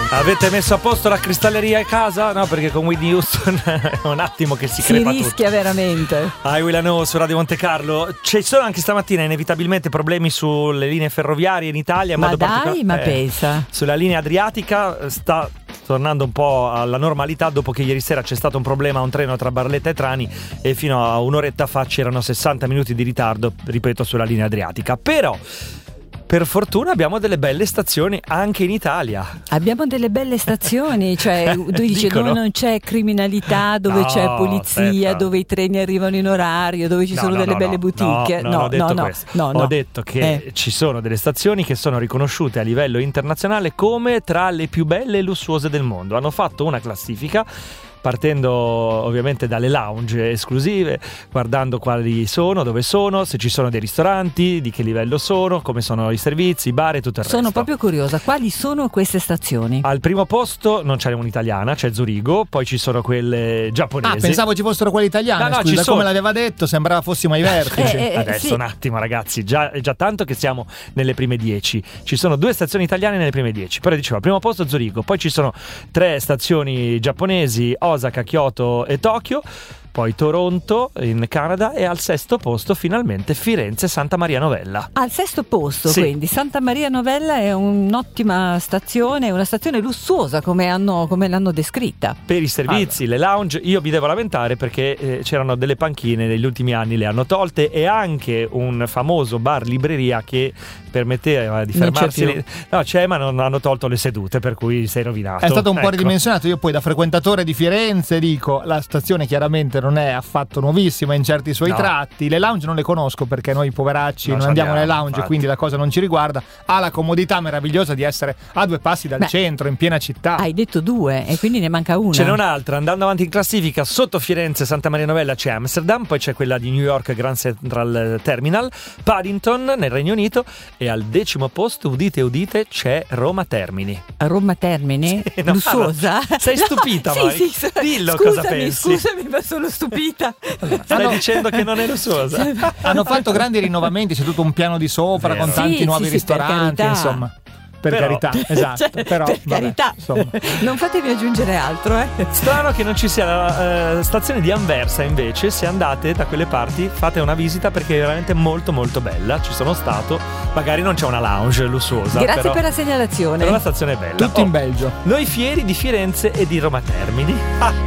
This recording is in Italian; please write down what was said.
Avete messo a posto la cristalleria a casa? No, perché con Whitney Houston è un attimo che si crepa tutto. Si rischia veramente. I Will I Know su Radio Monte Carlo. Ci sono anche stamattina inevitabilmente problemi sulle linee ferroviarie in Italia. Ma dai, ma pensa. Sulla linea adriatica sta tornando un po' alla normalità dopo che ieri sera c'è stato un problema a un treno tra Barletta e Trani e fino a un'oretta fa c'erano 60 minuti di ritardo, ripeto, sulla linea adriatica. Però per fortuna abbiamo delle belle stazioni anche in Italia. Abbiamo delle belle stazioni, cioè tu dici dove non c'è criminalità, dove c'è polizia, aspetta, dove i treni arrivano in orario, dove ci sono delle belle boutique. Ho detto che ci sono delle stazioni che sono riconosciute a livello internazionale come tra le più belle e lussuose del mondo. Hanno fatto una classifica partendo ovviamente dalle lounge esclusive, guardando quali sono, dove sono, se ci sono dei ristoranti, di che livello sono, come sono i servizi, i bar e tutto il resto. Sono proprio curiosa, quali sono queste stazioni? Al primo posto non c'è un'italiana, c'è Zurigo, poi ci sono quelle giapponesi. Ah, pensavo ci fossero quelle italiane, no, scusa, come l'aveva detto sembrava fossimo ai vertici. Adesso sì. Un attimo ragazzi, è già tanto che siamo nelle prime 10. Ci sono 2 stazioni italiane nelle prime 10, però dicevo al primo posto Zurigo, poi ci sono 3 stazioni giapponesi, Osaka, Kyoto e Tokyo, poi Toronto in Canada e al 6º posto finalmente Firenze Santa Maria Novella. Al 6º posto, sì. Quindi Santa Maria Novella è un'ottima stazione, una stazione lussuosa come l'hanno descritta. Per i servizi, le lounge, io mi devo lamentare perché c'erano delle panchine negli ultimi anni, le hanno tolte, e anche un famoso bar libreria che permetteva di fermarsi. No, c'è, ma non hanno tolto le sedute, per cui sei rovinato. È stato un po' ridimensionato. Io poi da frequentatore di Firenze dico, la stazione chiaramente non è affatto nuovissima in certi suoi tratti. Le lounge non le conosco perché noi poveracci non andiamo nelle lounge, infatti. Quindi la cosa non ci riguarda. Ha la comodità meravigliosa di essere a 2 passi dal centro, in piena città. Hai detto 2 e quindi ne manca una. Ce n'è un'altra, andando avanti in classifica, sotto Firenze Santa Maria Novella c'è Amsterdam, poi c'è quella di New York Grand Central Terminal, Paddington nel Regno Unito, e al 10º posto, udite udite, c'è Roma Termini. Roma Termini? Sì, lussuosa? Sei stupita, no, sì, dillo cosa pensi. Scusami, ma sono stupita. Stai dicendo che non è lussuosa. Hanno fatto grandi rinnovamenti, c'è tutto un piano di sopra con tanti nuovi ristoranti, insomma. Per carità, esatto. Però, per carità, non fatevi aggiungere altro. Strano che non ci sia la stazione di Anversa, invece. Se andate da quelle parti, fate una visita perché è veramente molto molto bella. Ci sono stato, magari non c'è una lounge lussuosa. Grazie per la segnalazione. Però la stazione è bella. Tutto in Belgio. Noi fieri di Firenze e di Roma Termini.